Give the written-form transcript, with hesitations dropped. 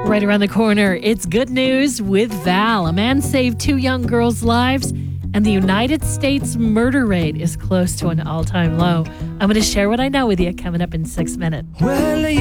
Right around the corner, it's good news with Val. A man saved 2 young girls' lives, and the United States murder rate is close to an all-time low. I'm going to share what I know with you coming up in 6 minutes. Well,